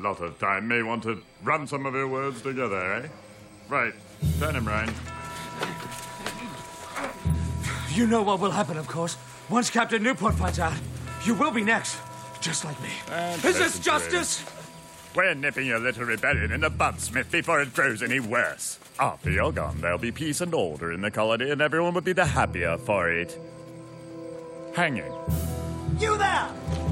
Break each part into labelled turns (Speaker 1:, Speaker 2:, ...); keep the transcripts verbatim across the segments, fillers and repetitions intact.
Speaker 1: A lot of time may want to run some of your words together, eh? Right. Turn him round.
Speaker 2: You know what will happen, of course. Once Captain Newport finds out, you will be next. Just like me.
Speaker 1: And
Speaker 2: Is this justice?
Speaker 1: We're nipping your little rebellion in the bud, Smith, before it grows any worse. After you're gone, there'll be peace and order in the colony, and everyone will be the happier for it. Hanging.
Speaker 3: You there!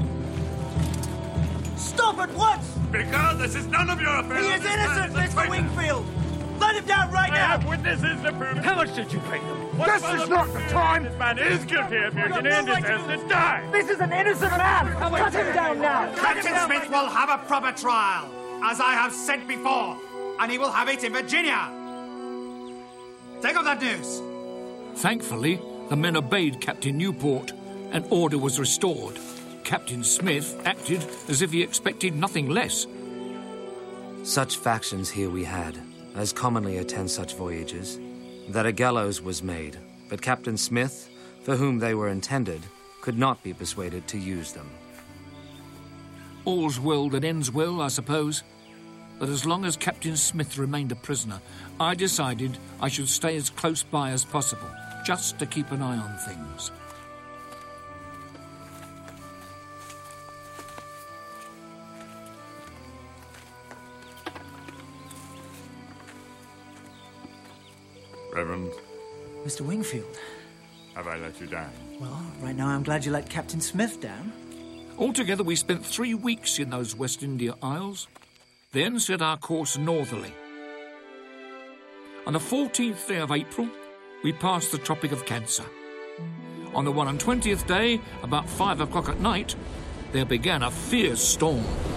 Speaker 3: Stop at once!
Speaker 1: Because this is none of your affair.
Speaker 3: He is innocent, Mister Wingfield! Let him down right
Speaker 1: I
Speaker 3: now!
Speaker 1: have witnesses to prove.
Speaker 2: How much did you pay them?
Speaker 1: This is not the time! This man is guilty of mutiny and deserves to die!
Speaker 3: This is an innocent man! Cut him down now!
Speaker 4: Captain Smith will have a proper trial, as I have said before, and he will have it in Virginia. Take up that news.
Speaker 5: Thankfully, the men obeyed Captain Newport, and order was restored. Captain Smith acted as if he expected nothing less.
Speaker 6: Such factions here we had, as commonly attend such voyages, that a gallows was made, but Captain Smith, for whom they were intended, could not be persuaded to use them.
Speaker 5: All's well that ends well, I suppose. But as long as Captain Smith remained a prisoner, I decided I should stay as close by as possible, just to keep an eye on things.
Speaker 1: Reverend,
Speaker 3: Mister Wingfield.
Speaker 1: have I let you down?
Speaker 3: Well, right now I'm glad you let Captain Smith down.
Speaker 5: Altogether, we spent three weeks in those West India Isles, then set our course northerly. On the fourteenth day of April, we passed the Tropic of Cancer. On the one and twentieth day, about five o'clock at night, there began a fierce storm.